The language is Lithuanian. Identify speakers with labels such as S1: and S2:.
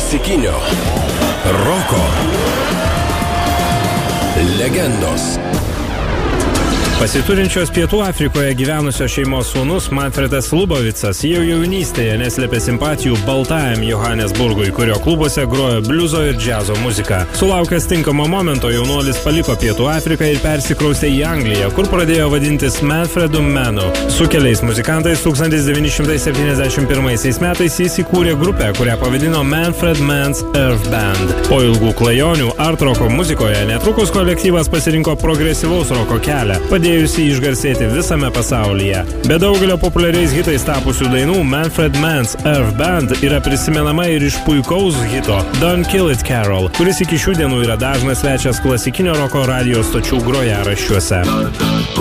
S1: klasikinio roko legendos.
S2: Pasiturinčios Pietų Afrikoje gyvenusios šeimos sūnus Manfredas Lubovicas jau jaunystėje neslėpė simpatijų baltajam Johannesburgui, kurio klubuose grojo bliuzo ir džiazo muziką. Sulaukęs tinkamo momento, jaunuolis paliko Pietų Afriką ir persikraustė į Angliją, kur pradėjo vadintis Manfredu Manu. Su keliais muzikantais 1971 metais jis įkūrė grupę, kurią pavadino Manfred Mann's Earth Band. Po ilgų klajonių art roko muzikoje netrukus kolektyvas pasirinko progresyvaus roko kelią, padėjusi išgarsėti visame pasaulyje. Be daugelio populiariais hitais tapusių dainų, Manfred Mann's Earth Band yra prisimenama ir iš puikaus hito Don't Kill It Carol, kuris iki šių dienų yra dažnas svečias klasikinio roko radijo stočių grojaraščiuose.